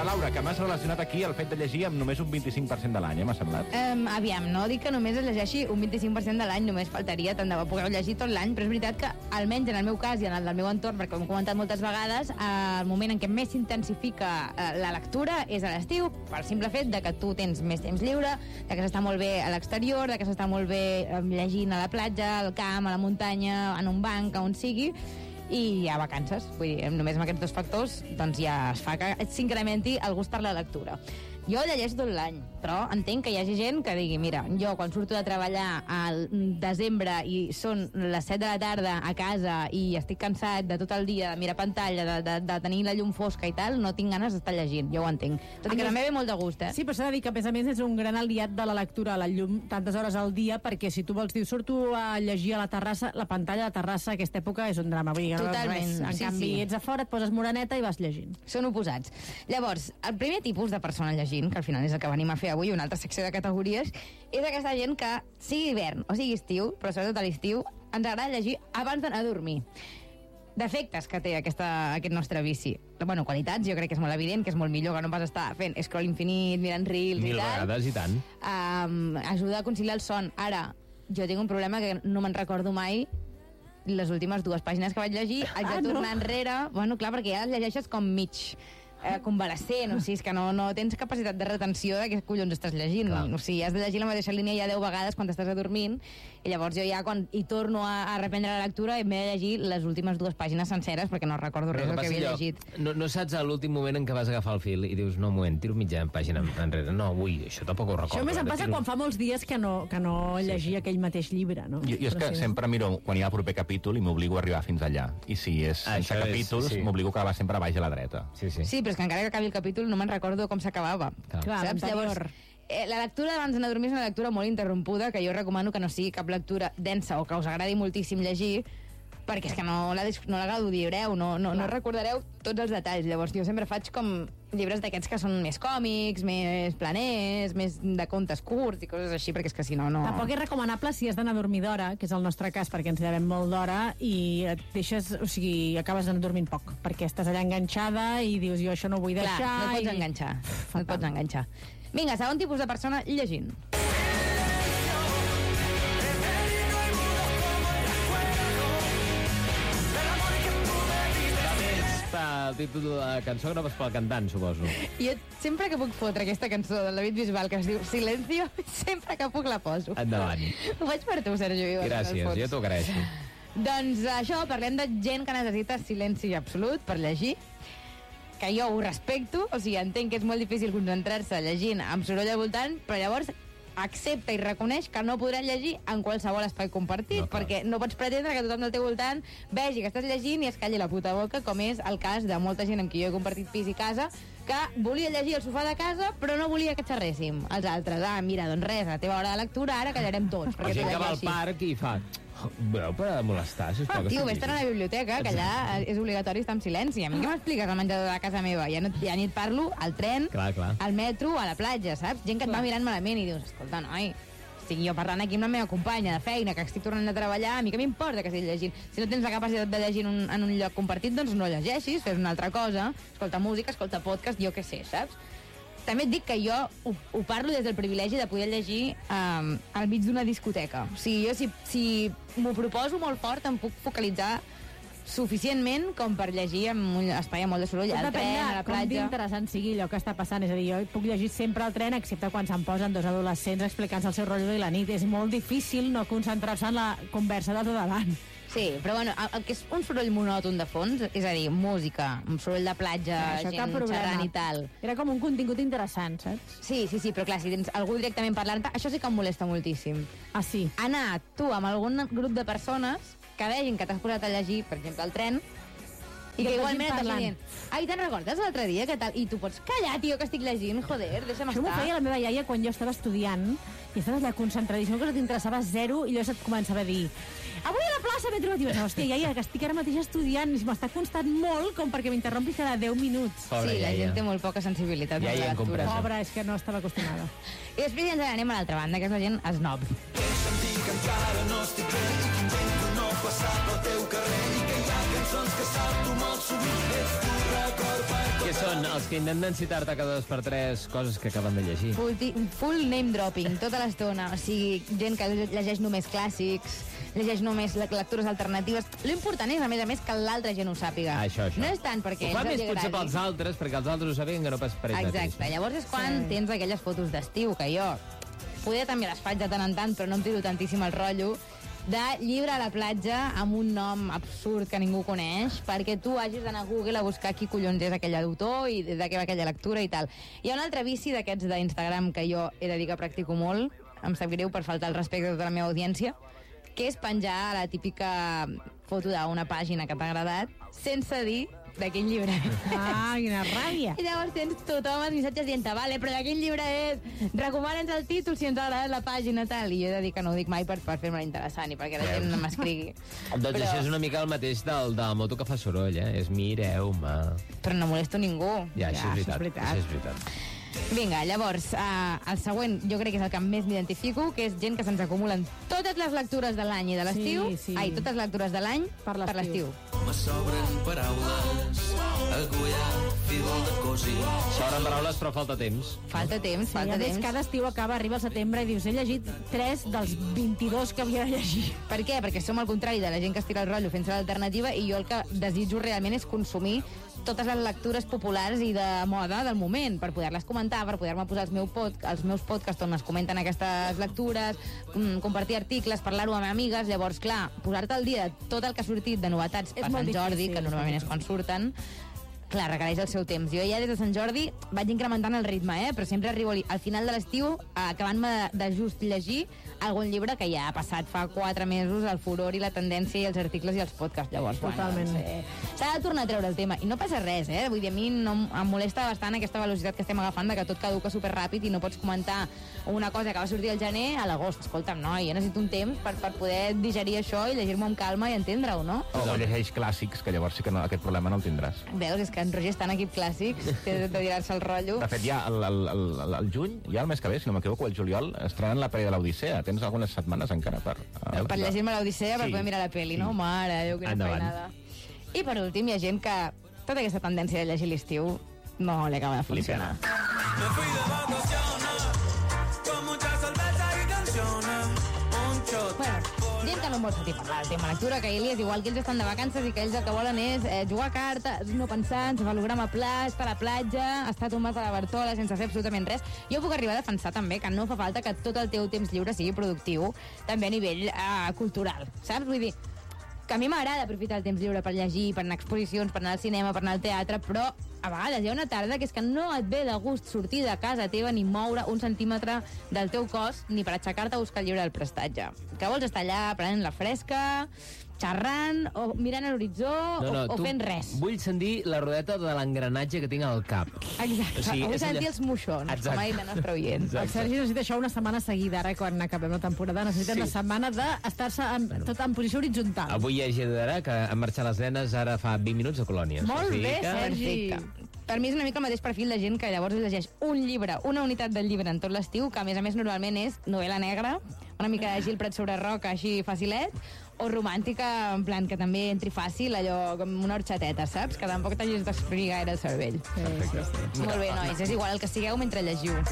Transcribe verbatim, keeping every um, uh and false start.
Laura, que m'has relacionat aquí el fet de llegir amb només un vint-i-cinc per cent de l'any, eh, m'ha semblat. Um, aviam, no dic que només es llegeixi un vint-i-cinc per cent de l'any, només faltaria, tant de bo poder llegir tot l'any, però és veritat que, almenys en el meu cas i en el del meu entorn, perquè ho hem comentat moltes vegades, eh, el moment en què més s'intensifica eh, la lectura és a l'estiu, per simple fet de que tu tens més temps lliure, de que s'està molt bé a l'exterior, de que s'està molt bé eh, llegint a la platja, al camp, a la muntanya, en un banc, on sigui, i hi ha vacances. Vull dir, només amb aquests dos factors doncs ja es fa que s'incrementi el gust per la lectura. Jo llegeixo tot l'any, però entenc que hi hagi gent que digui, mira, jo quan surto de treballar al desembre i són les set de la tarda a casa i estic cansat de tot el dia de mirar pantalla, de, de, de tenir la llum fosca i tal, no tinc ganes d'estar llegint, jo ho entenc. Tot i que també ve molt de gust, eh? Sí, però s'ha de dir que, a més a més, és un gran aliat de la lectura a la llum tantes hores al dia, perquè si tu vols dir, surto a llegir a la terrassa, la pantalla de la terrassa a aquesta època és un drama. Vull dir, totalment. No en sí, canvi, sí. ets a fora, et poses moreneta i vas llegint. Són oposats. Llavors, el primer tipus de persona llegint, que al final és el que venim a fer avui, una altra secció de categories, és aquesta gent que, sigui hivern o sigui estiu, però sobretot a l'estiu, ens agrada llegir abans d'anar a dormir. Defectes que té aquesta, aquest nostre vici. Bueno, qualitats, jo crec que és molt evident, que és molt millor que no pas estar fent scroll infinit, mirant reels Mil i tal. vegades, i tant. Um, ajuda a conciliar el son. Ara, jo tinc un problema que no me'n recordo mai les últimes dues pàgines que vaig llegir, haig de Ah, no? tornar enrere, bueno, clar, perquè ja les llegeixes com mig eh, convalescent, o sigui, és que no, no tens capacitat de retenció de què collons estàs llegint. Clar. O sigui, has de llegir la mateixa línia ja deu vegades quan t'estàs adormint, i llavors jo ja quan hi torno a, a reprendre la lectura m'he de llegir les últimes dues pàgines senceres perquè no recordo res del que havia llegit. No, no saps a l'últim moment en què vas agafar el fil i dius, no, un moment, tiro mitja pàgina enrere. No, ui, això tampoc ho recordo. Això més em ara, passa tiro- quan fa molts dies que no, que no llegia aquell mateix llibre, no? Jo, jo és Però que sí. sempre miro quan hi ha el proper capítol i m'obligo a arribar fins allà. I si és Ah, sense això és- capítols, sí. m'obligo a acabar sempre a baix a la dreta. Sí, sí. Sí, però és que encara que acabi el capítol no me'n recordo com s'acabava. Clar. Clar, Saps? l'anterior. Llavors, eh, la lectura abans d'anar a dormir és una lectura molt interrompuda, que jo recomano que no sigui cap lectura densa o que us agradi moltíssim llegir, perquè és que no la, dis- no la gaudireu, no, no, no recordareu tots els detalls. Llavors jo sempre faig com llibres d'aquests que són més còmics, més planers, més de contes curts i coses així, perquè és que si no, no... Tampoc és recomanable si has d'anar a dormir d'hora, que és el nostre cas, perquè ens llevem molt d'hora i et deixes, o sigui, acabes d'anar dormint poc, perquè estàs allà enganxada i dius, jo això no ho vull deixar. Clar, no et pots i... enganxar. No et pots enganxar. Vinga, segon tipus de persona llegint. El títol de la cançó que no vas pel cantant, suposo. Jo sempre que puc fotre aquesta cançó del David Bisbal que es diu Silencio, sempre que puc la poso. Endavant. Ho faig per tu, Sergio. Vives, Gràcies, en el fons. jo t'ho agraeixo. Doncs això, parlem de gent que necessita silenci absolut per llegir, que jo ho respecto, o sigui, entenc que és molt difícil concentrar-se llegint amb soroll al voltant, però llavors accepta i reconeix que no podran llegir en qualsevol espai compartit, No, clar. perquè no pots pretendre que tothom del teu voltant vegi que estàs llegint i es calli la puta boca, com és el cas de molta gent amb qui jo he compartit pis i casa, que volia llegir al sofà de casa, però no volia que xerréssim. Els altres, ah, mira, doncs res, a la teva hora de lectura ara callarem tots, O perquè gent tu que va al llegeixis. parc i fa... Breu, per a molestar, sisplau. que Tio, estic vés-te'n a la llegint. biblioteca, que allà és obligatori estar en silenci. A mi què m'expliques al menjador de casa meva? Ja, no, ja ni et parlo al tren, Clar, clar. al metro, a la platja, saps? Gent que et va mirant malament i dius, escolta, noi, estic jo parlant aquí amb la meva companya de feina, que estic tornant a treballar, a mi què m'importa que estigui llegint? Si no tens la capacitat de llegir en un, en un lloc compartit, doncs no llegeixis, fes una altra cosa, escolta música, escolta podcast, jo què sé, saps? També et dic que jo ho, ho parlo des del privilegi de poder llegir um, al mig d'una discoteca. O sigui, jo si, si m'ho proposo molt fort em puc focalitzar suficientment com per llegir en un espai amb molt de soroll, Tot al depèn tren, a de la com platja. d'interessant sigui allò que està passant. És a dir, jo puc llegir sempre al tren, excepte quan se'm posen dos adolescents explicant-se el seu rotllo i la nit. És molt difícil no concentrar-se en la conversa del de davant. Sí, però bueno, el, el que és un soroll monòton de fons, és a dir, música, un soroll de platja, Això gent cap problema. xerrant i tal. Era com un contingut interessant, saps? Sí, sí, sí, però clar, si tens algú directament parlant, això sí que em molesta moltíssim. Ah, sí. Anar tu amb algun grup de persones que vegin que t'has posat a llegir, per exemple, al tren, i I que et igualment vagin et parlant. dient, ai, te'n recordes l'altre dia que tal? I tu pots callar, tio, que estic llegint, joder, deixa'm Això m'ho estar. feia la meva iaia quan jo estava estudiant i estaves allà concentradíssim, que no t'interessava zero, i llavors et començava a dir, avui a la plaça m'he trobat, i dius, hòstia, iaia, que estic ara mateix estudiant i m'està constant molt com perquè m'interrompis cada deu minuts. Pobra Sí, la iaia. gent té molt poca sensibilitat Ja amb hi la hem lectura. comprès. Pobra, és que no estava acostumada. I després ja ens anem a l'altra banda, que és la gent esnob. Deixa'm dir que encara no estic bé i que intento no passar pel teu carrer i que hi ha cançons que salto molt sovint. Ets tu record per Què tota són els que intenten citar-te cada dos per tres coses que acaben de llegir. Full, ti- full name dropping, tota l'estona. O sigui, gent que llegeix només clàssics, llegeix només le- lectures alternatives. L'important és, a més a més, que l'altra gent ho sàpiga. Això, això. No és tant perquè Ho fa ells més els potser agradi. pels altres, perquè els altres ho sabien que no pas per ells Exacte, mateixos. llavors és quan Sí. tens aquelles fotos d'estiu, que jo poder també les faig de tant en tant, però no em tiro tantíssim el rotllo, de llibre a la platja amb un nom absurd que ningú coneix, perquè tu hagis d'anar a Google a buscar qui collons és aquell autor i de què va aquella lectura i tal. Hi ha un altre vici d'aquests d'Instagram que jo he de dir que practico molt, em sap greu per faltar el respecte a tota la meva audiència, que és penjar la típica foto d'una pàgina que t'ha agradat sense dir de quin llibre és. Ah, quina ràbia. I llavors tens tothom els missatges dient vale, però de quin llibre és? Recomana'ns el títol si ens ha agradat la pàgina, tal. I jo he de dir que no ho dic mai per, per fer-me interessant i perquè la gent no m'escrigui. Doncs Però- això és una mica el mateix del, de la moto que fa soroll, eh? És mireu-me. Però no molesto ningú. Ja, això Ja, és això és veritat. veritat. Això és veritat. Vinga, llavors, uh, el següent jo crec que és el que més m'identifico, que és gent que se'ns acumulen totes les lectures de l'any i de l'estiu. Sí, sí. Ai, totes les lectures de l'any Per l'estiu. Me sobren paraules, agullat, fil de cosir. Sobren paraules, però falta temps. Falta temps, Sí, falta a més, temps. cada estiu acaba, arriba el setembre i dius, he llegit tres dels vint-i-dos que havia de llegir. Per què? Perquè som al contrari de la gent que es tira el rotllo fent-se l'alternativa i jo el que desitjo realment és consumir totes les lectures populars i de moda del moment, per poder-les comentar, per poder-me posar els, meu pod, els meus podcasts on es comenten aquestes lectures, mm, compartir articles, parlar-ho amb amigues. Llavors, clar, posar-te al dia de tot el que ha sortit de novetats És per molt Sant Jordi, difícil, que és normalment molt és quan surten, clar, requereix el seu temps. Jo ja des de Sant Jordi vaig incrementant el ritme, eh? Però sempre arribo al final de l'estiu acabant-me de, de just llegir algun llibre que ja ha passat fa quatre mesos el furor i la tendència i els articles i els podcasts. Llavors, Totalment. Bueno, doncs, eh, s'ha de tornar a treure el tema. I no passa res, eh? Vull dir, a mi no, em- em molesta bastant aquesta velocitat que estem agafant de que tot caduca superràpid i no pots comentar una cosa que va sortir al gener a l'agost. Escolta'm, no, jo necessito un temps per, per poder digerir això i llegir-m'ho amb calma i entendre-ho, no? O, o llegeix clàssics, que llavors sí que no, aquest problema no el tindràs. Veus, és que en Roger està en equip clàssics, té de tirar-se el rotllo. De fet, ja el, el, el, el, el juny, ja el mes que ve, si no m'equivoco, el juliol, estrenen la pel·li de l'Odissea. Tens algunes setmanes encara per... Uh, Per llegir-me l'Odissea, per Sí. poder mirar la pel·li, no? Mare, jo quina Endavant. feinada. I per últim, hi ha gent que tota aquesta tendència de llegir l'estiu no li acaba de funcionar. Me fui de vacaciones, con mucha cerveza y canciones. Un shot. Bueno, gent que no en vol sentir parlar del tema lectura, que ells és igual que ells estan de vacances i que ells el que volen és eh, jugar a cartes, no pensar, encefalograma pla, estar a la platja, estar tombats a la Bartola sense fer absolutament res. Jo puc arribar a defensar també que no fa falta que tot el teu temps lliure sigui productiu, també a nivell eh, cultural, saps? Vull dir, que a mi m'agrada aprofitar el temps lliure per llegir, per anar a exposicions, per anar al cinema, per anar al teatre, però a vegades hi ha una tarda que és que no et ve de gust sortir de casa teva ni moure un centímetre del teu cos ni per aixecar-te a buscar el llibre del prestatge. Que vols estar allà prenent la fresca, xerrant, o mirant a l'horitzó, No, no, o, o tu fent res. Vull sentir la rodeta de l'engranatge que tinc al cap. Exacte. O sigui, O vull és sentir allò- els moixons, Exacte. com ha dit la nostra oient. El Sergi necessita això una setmana seguida, ara quan acabem la temporada. Necessita Sí. una setmana d'estar-se en, tot en posició horitzontal. Avui ja ajudarà que han marxat les nenes ara fa vint minuts a Colònies. Molt o sigui bé, que... Sergi. Perfecte. Per mi és una mica el mateix perfil de gent que llavors es llegeix un llibre, una unitat del llibre en tot l'estiu, que a més a més normalment és novel·la negra, una mica de Gil Prat sobre roca, així facilet, o romàntica, en plan que també entri fàcil, allò com una horxateta, saps? Que tampoc t'hagis d'exprimir gaire el cervell. Sí, sí, sí. Molt bé, nois, és igual el que sigueu mentre llegiu.